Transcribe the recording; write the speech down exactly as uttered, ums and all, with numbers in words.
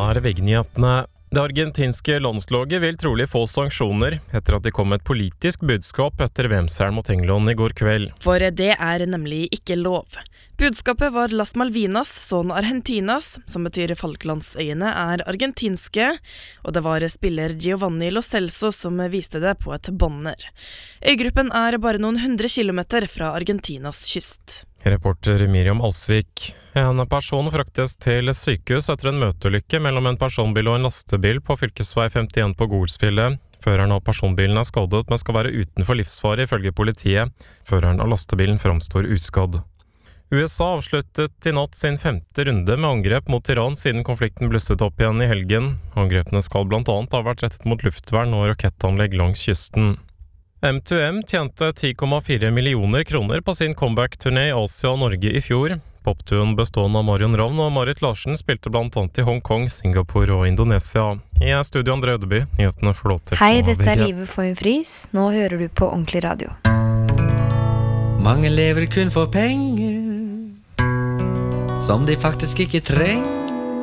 er veggnyhetene. Det argentinske landslaget vil trolig få sanksjoner etter at de kom med et politisk budskap etter V M-seieren mot England i går kveld. For det er nemlig ikke lov. Budskapet var Las Malvinas, son Argentinas, som betyr Falklandsøyene er argentinske, og det var spiller Giovanni Lo Celso som viste det på et banner. Øygruppen er bare noen hundre kilometer fra Argentinas kyst. Reporter Miriam Alsvik. En person fraktes til sykehus etter en møteulykke mellom en personbil og en lastebil på fylkesvei femtien på Golsfjellet. Føreren av personbilen er skadet, men skal være utenfor livsfare ifølge politiet. Føreren av lastebilen framstår uskadd. U S A avsluttet i natt sin femte runde med angrep mot Iran siden konflikten blusset opp igjen i helgen. Angrepene skal blant annet ha vært rettet mot luftvern og rakettanlegg langs kysten. M to M tjente ti komma fire millioner kroner på sin comeback-turné i Asia og Norge i fjor. Poptuen bestående av Marion Ravn og Marit Larsen spilte blant annet i Hong Kong, Singapore og Indonesia. I studio Andre Ødeby, nyhetene får lov til. Hei, dette er Livet for en fris. Nå hører du på Ordentlig Radio. Mange lever kun for penger som de faktisk ikke trenger.